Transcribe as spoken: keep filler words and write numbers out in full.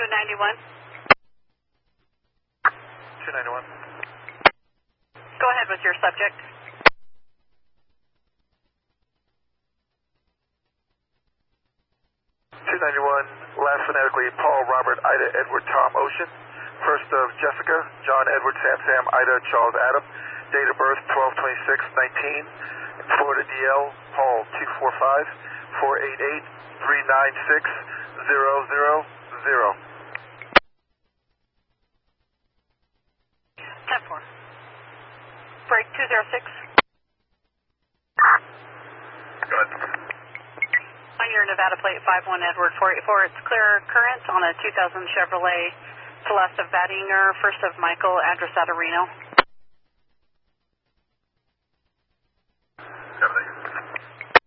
ninety-one. two ninety-one. Go ahead with your subject. two ninety-one, last phonetically, Paul, Robert, Ida, Edward, Tom, Ocean. First of Jessica, John, Edward, Sam, Sam, Ida, Charles, Adam. Date of birth, twelve twenty-six nineteen. Florida D L, Paul, two four five, four eight eight, three nine six, zero zero zero. ten four. Break two zero six. Good. On your Nevada plate five one Edward four eight four, it's clear current on a two thousand Chevrolet Celeste of Badinger, first of Michael, address out of Reno.